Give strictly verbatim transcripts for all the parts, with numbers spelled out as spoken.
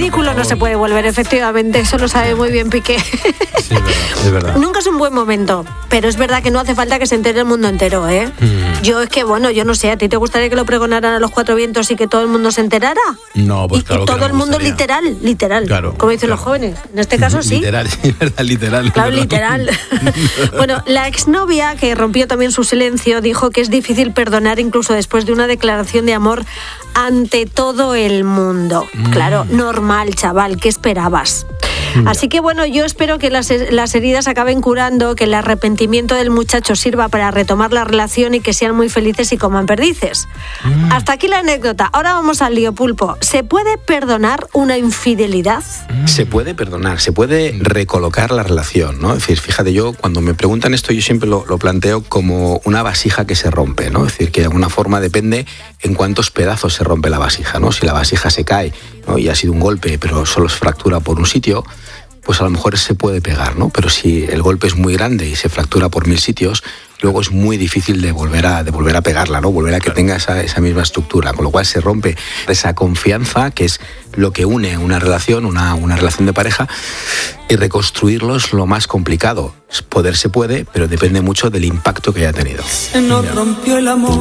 ridículo no se puede volver, efectivamente, eso lo sabe muy bien Piqué. Sí, es verdad, es verdad. Nunca es un buen momento, pero es verdad que no hace falta que se entere el mundo entero, ¿eh? Mm. Yo es que, bueno, yo no sé, ¿a ti te gustaría que lo pregonaran a los cuatro vientos y que todo el mundo se enterara? No, pues y, claro y que todo no el mundo gustaría. literal, literal, claro, como dicen claro. los jóvenes. En este caso sí. Literal, sí, verdad, literal. Claro, ¿verdad? literal. Bueno, la exnovia, que rompió también su silencio, dijo que es difícil perdonar incluso después de una declaración de amor ante todo el mundo. Mm. Claro, normal, chaval, ¿qué esperabas? Así que bueno, yo espero que las, las heridas acaben curando, que el arrepentimiento del muchacho sirva para retomar la relación y que sean muy felices y coman perdices. Mm. Hasta aquí la anécdota. Ahora vamos al lío, Pulpo. ¿Se puede perdonar una infidelidad? Se puede perdonar, se puede recolocar la relación, ¿no? Es decir, fíjate, yo cuando me preguntan esto, yo siempre lo, lo planteo como una vasija que se rompe, ¿no? Es decir, que de alguna forma depende en cuántos pedazos se rompe la vasija, ¿no? Si la vasija se cae, ¿no? Y ha sido un golpe, pero solo se fractura por un sitio, pues a lo mejor se puede pegar, ¿no? Pero si el golpe es muy grande y se fractura por mil sitios, luego es muy difícil de volver a, de volver a pegarla, ¿no? Volver a que claro. tenga esa, esa misma estructura, con lo cual se rompe esa confianza, que es lo que une una relación, una, una relación de pareja, y reconstruirlo es lo más complicado. Poder se puede, pero depende mucho del impacto que haya tenido. Se nos rompió el amor.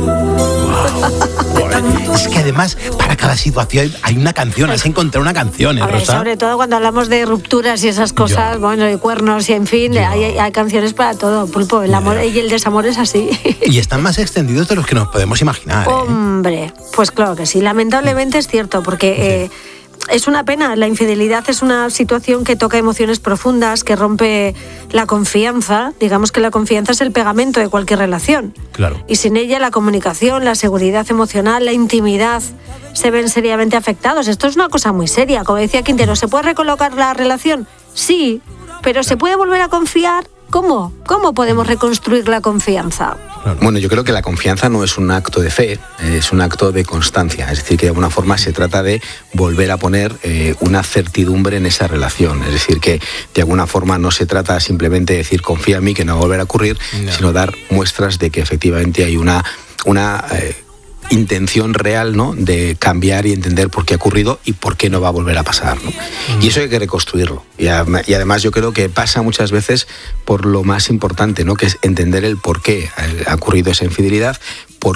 Wow. Es que además, para cada situación hay una canción, has encontrado una canción, ¿eh, ver, Rosa? sobre todo cuando hablamos de rupturas y esas cosas, Yo. bueno, y cuernos y en fin, hay, hay canciones para todo, Pulpo. El amor y el desamor es así. Y están más extendidos de los que nos podemos imaginar, ¿eh? Hombre, pues claro que sí, lamentablemente es cierto, porque... Sí. Eh, Es una pena, la infidelidad es una situación que toca emociones profundas, que rompe la confianza. Digamos que la confianza es el pegamento de cualquier relación. Claro. Y sin ella la comunicación, la seguridad emocional, la intimidad se ven seriamente afectados. Esto es una cosa muy seria. Como decía Quintero, ¿se puede recolocar la relación? Sí, pero ¿se puede volver a confiar? ¿Cómo? ¿Cómo podemos reconstruir la confianza? Bueno, yo creo que la confianza no es un acto de fe, es un acto de constancia. Es decir, que de alguna forma se trata de volver a poner eh, una certidumbre en esa relación. Es decir, que de alguna forma no se trata simplemente de decir confía en mí que no va a volver a ocurrir, no. sino dar muestras de que efectivamente hay una... una eh, intención real, ¿no?, de cambiar y entender por qué ha ocurrido y por qué no va a volver a pasar, ¿no? Mm. Y eso hay que reconstruirlo. Y, a, y además yo creo que pasa muchas veces por lo más importante, ¿no?, que es entender el por qué ha ocurrido esa infidelidad, por